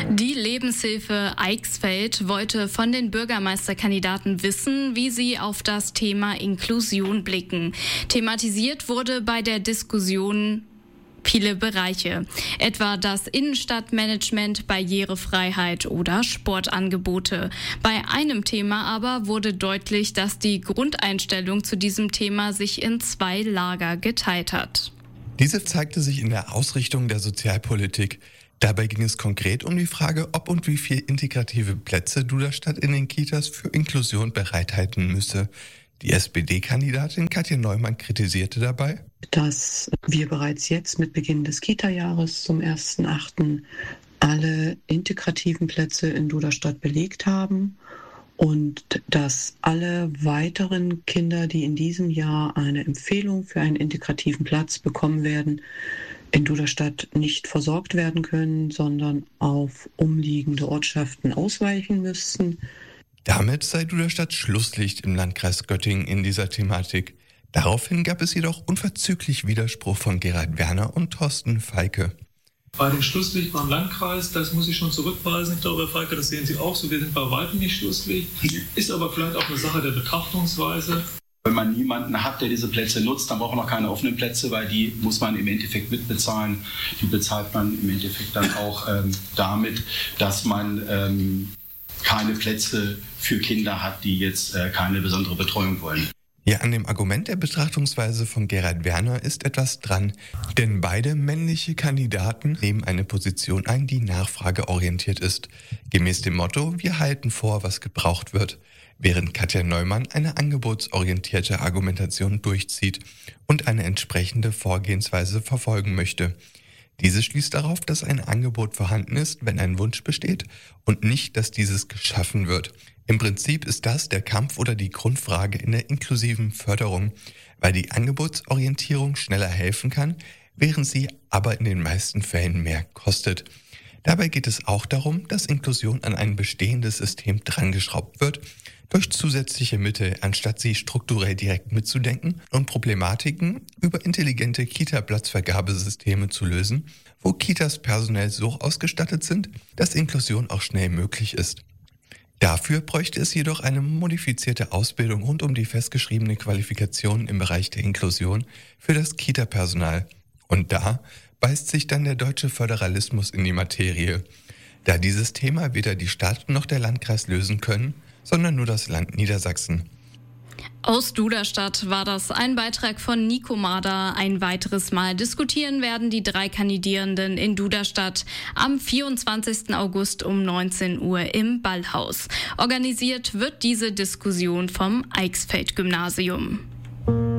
Die Lebenshilfe Eichsfeld wollte von den Bürgermeisterkandidaten wissen, wie sie auf das Thema Inklusion blicken. Thematisiert wurde bei der Diskussion viele Bereiche, etwa das Innenstadtmanagement, Barrierefreiheit oder Sportangebote. Bei einem Thema aber wurde deutlich, dass die Grundeinstellung zu diesem Thema sich in zwei Lager geteilt hat. Diese zeigte sich in der Ausrichtung der Sozialpolitik. Dabei ging es konkret um die Frage, ob und wie viel integrative Plätze Duderstadt in den Kitas für Inklusion bereithalten müsse. Die SPD-Kandidatin Katja Neumann kritisierte dabei, dass wir bereits jetzt mit Beginn des Kita-Jahres zum 1.8. alle integrativen Plätze in Duderstadt belegt haben und dass alle weiteren Kinder, die in diesem Jahr eine Empfehlung für einen integrativen Platz bekommen werden, in Duderstadt nicht versorgt werden können, sondern auf umliegende Ortschaften ausweichen müssten. Damit sei Duderstadt Schlusslicht im Landkreis Göttingen in dieser Thematik. Daraufhin gab es jedoch unverzüglich Widerspruch von Gerald Werner und Thorsten Falke. Bei dem Schlusslicht beim Landkreis, das muss ich schon zurückweisen. Ich glaube, Herr Falke, das sehen Sie auch so. Wir sind bei weitem nicht Schlusslicht. Ist aber vielleicht auch eine Sache der Betrachtungsweise. Wenn man niemanden hat, der diese Plätze nutzt, dann braucht man auch keine offenen Plätze, weil die muss man im Endeffekt mitbezahlen. Die bezahlt man im Endeffekt dann auch damit, dass man keine Plätze für Kinder hat, die jetzt keine besondere Betreuung wollen. Ja, an dem Argument der Betrachtungsweise von Gerald Werner ist etwas dran, denn beide männliche Kandidaten nehmen eine Position ein, die nachfrageorientiert ist, gemäß dem Motto, wir halten vor, was gebraucht wird, während Katja Neumann eine angebotsorientierte Argumentation durchzieht und eine entsprechende Vorgehensweise verfolgen möchte. Diese schließt darauf, dass ein Angebot vorhanden ist, wenn ein Wunsch besteht und nicht, dass dieses geschaffen wird. Im Prinzip ist das der Kampf oder die Grundfrage in der inklusiven Förderung, weil die Angebotsorientierung schneller helfen kann, während sie aber in den meisten Fällen mehr kostet. Dabei geht es auch darum, dass Inklusion an ein bestehendes System drangeschraubt wird, durch zusätzliche Mittel, anstatt sie strukturell direkt mitzudenken und Problematiken über intelligente Kita-Platzvergabesysteme zu lösen, wo Kitas personell so ausgestattet sind, dass Inklusion auch schnell möglich ist. Dafür bräuchte es jedoch eine modifizierte Ausbildung rund um die festgeschriebene Qualifikation im Bereich der Inklusion für das Kita-Personal. Und da beißt sich dann der deutsche Föderalismus in die Materie, da dieses Thema weder die Stadt noch der Landkreis lösen können, sondern nur das Land Niedersachsen. Aus Duderstadt war das ein Beitrag von Nico Mader. Ein weiteres Mal diskutieren werden die drei Kandidierenden in Duderstadt am 24. August um 19 Uhr im Ballhaus. Organisiert wird diese Diskussion vom Eichsfeld-Gymnasium.